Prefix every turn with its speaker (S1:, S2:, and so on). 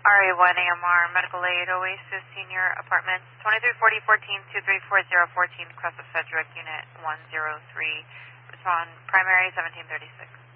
S1: RA1 AMR, Medical Aid, Oasis Senior Apartments, 2340-14, 2340-14, Crest of Sedgwick, Unit 103. Respond primary 1736.